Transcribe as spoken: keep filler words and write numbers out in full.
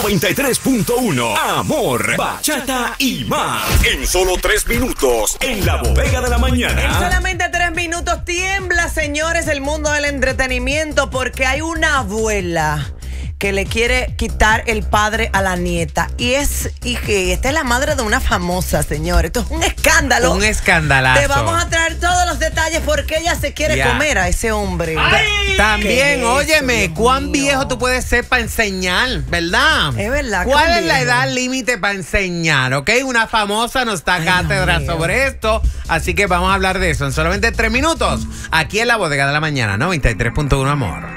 noventa y tres punto uno. Amor, bachata y más. En solo tres minutos, en la bodega de la mañana. En solamente tres minutos tiembla, señores, el mundo del entretenimiento porque hay una abuela que le quiere quitar el padre a la nieta. Y es, y que esta es la madre de una famosa, señor. Esto es un escándalo. Un escandalazo. Te vamos a traer todos los detalles porque ella se quiere Ya. comer a ese hombre. Ta- También, ¿Qué óyeme, es eso, ¿cuán Dios viejo mío? tú puedes ser para enseñar? ¿Verdad? Es verdad, ¿Cuál ¿cuán es la viejo? edad límite para enseñar? ¿Ok? Una famosa nos da Ay, cátedra Dios mío. sobre esto, así que vamos a hablar de eso en solamente tres minutos, aquí en la bodega de la mañana, noventa y tres punto uno, amor.